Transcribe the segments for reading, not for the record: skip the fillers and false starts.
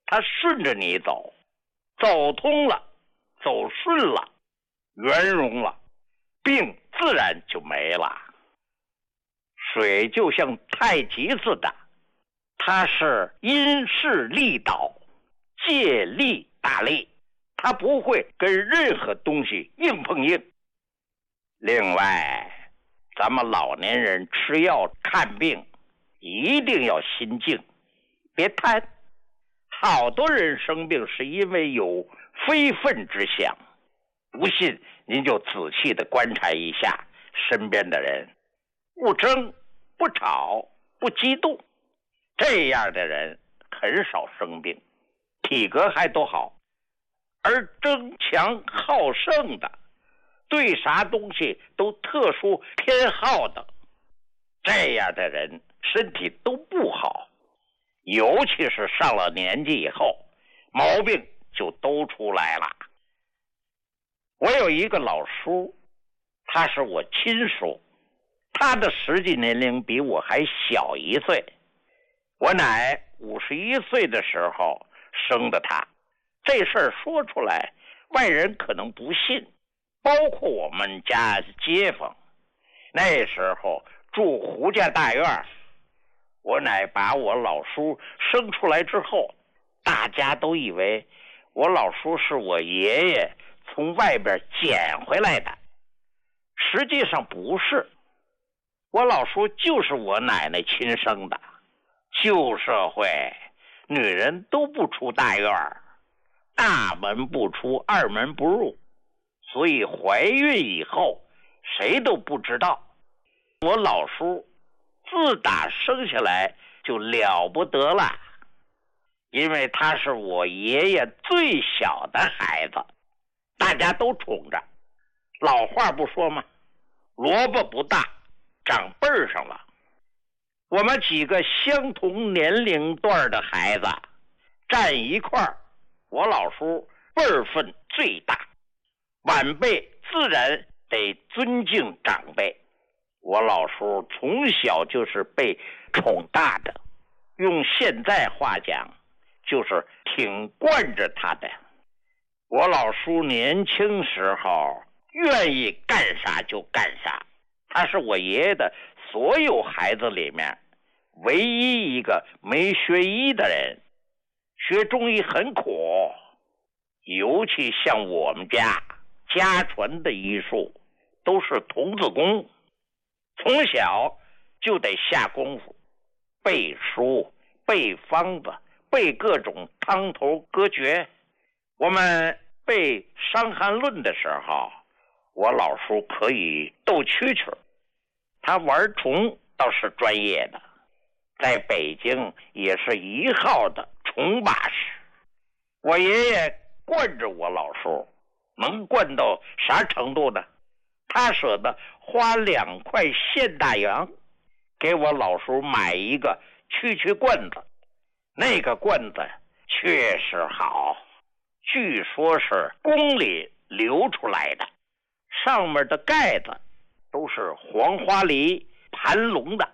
它顺着你走，走通了，走顺了，圆融了，病自然就没了。水就像太极似的，它是因势利导，借力打力，它不会跟任何东西硬碰硬。另外，咱们老年人吃药看病一定要心静，别贪。好多人生病是因为有非分之想，不信您就仔细的观察一下身边的人，不争不吵不激动，这样的人很少生病，体格还都好。而争强好胜的，对啥东西都特殊偏好的，这样的人身体都不好，尤其是上了年纪以后，毛病就都出来了。我有一个老叔，他是我亲叔，他的实际年龄比我还小1岁。我奶51岁的时候生的他，这事儿说出来，外人可能不信，包括我们家街坊。那时候住胡家大院，我奶把我老叔生出来之后，大家都以为我老叔是我爷爷从外边捡回来的，实际上不是，我老叔就是我奶奶亲生的。旧社会女人都不出大院，大门不出，二门不入，所以怀孕以后谁都不知道。我老叔自打生下来就了不得了，因为他是我爷爷最小的孩子，大家都宠着。老话不说吗？萝卜不大，长辈上了。我们几个相同年龄段的孩子站一块儿，我老叔辈分最大，晚辈自然得尊敬长辈。我老叔从小就是被宠大的，用现在话讲，就是挺惯着他的。我老叔年轻时候愿意干啥就干啥，他是我爷爷的所有孩子里面唯一一个没学医的人。学中医很苦，尤其像我们家传的医术都是童子功，从小就得下功夫，背书背方子，背各种汤头歌诀。我们背《伤寒论》的时候，我老叔可以斗蛐蛐，他玩虫倒是专业的，在北京也是1号的虫把式。我爷爷惯着我老叔，能惯到啥程度呢？他舍得花2块现大洋给我老叔买一个蛐蛐罐子，那个罐子确实好，据说是宫里流出来的，上面的盖子都是黄花梨盘龙的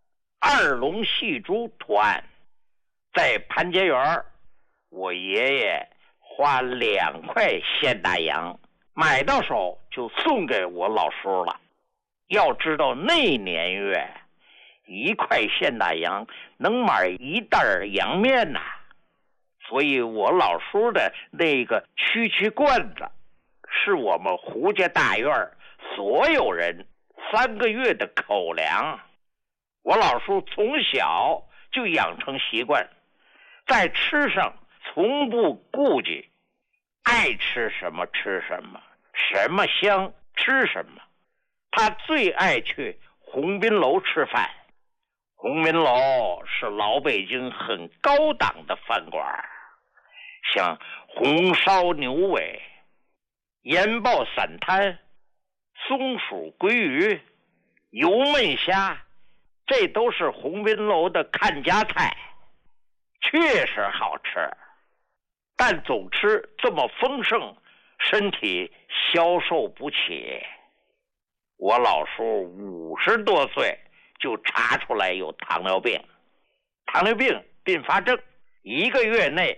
2龙戏珠图案。在潘家园，我爷爷花2块现大洋买到手就送给我老叔了。要知道那年月1块现大洋能买1袋洋面呐，所以我老叔的那个蛐蛐罐子是我们胡家大院所有人3个月的口粮。我老叔从小就养成习惯，在吃上从不顾忌，爱吃什么吃什么，什么香吃什么。他最爱去鸿宾楼吃饭，鸿宾楼是老北京很高档的饭馆，像红烧牛尾、盐爆散摊、松鼠鲑鱼、油焖虾，这都是鸿宾楼的看家菜，确实好吃。但总吃这么丰盛，身体消受不起。我老叔50多岁就查出来有糖尿病，糖尿病并发症1个月内